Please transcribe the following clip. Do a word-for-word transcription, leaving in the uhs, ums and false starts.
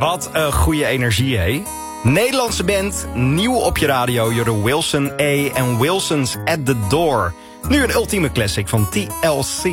Wat een goede energie, hé. Nederlandse band, nieuw op je radio. You're Wilson A. en Wilson's at the Door. Nu een ultieme classic van T L C.